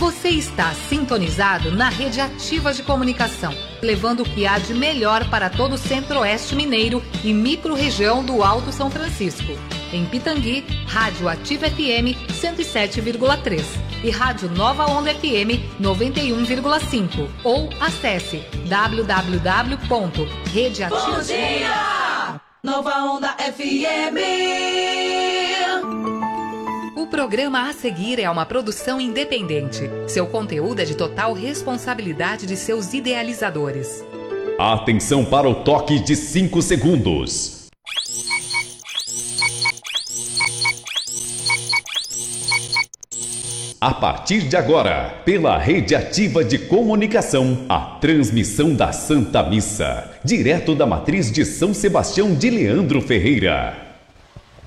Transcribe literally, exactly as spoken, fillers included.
Você está sintonizado na Rede Ativa de Comunicação, levando o que há de melhor para todo o Centro-Oeste Mineiro e micro-região do Alto São Francisco. Em Pitangui, Rádio Ativa F M cento e sete vírgula três e Rádio Nova Onda F M noventa e um vírgula cinco. Ou acesse w w w ponto rede ativa. Bom dia! Nova Onda F M. O programa a seguir é uma produção independente. Seu conteúdo é de total responsabilidade de seus idealizadores. Atenção para o toque de cinco segundos. A partir de agora, pela Rede Ativa de Comunicação, a transmissão da Santa Missa, direto da matriz de São Sebastião de Leandro Ferreira.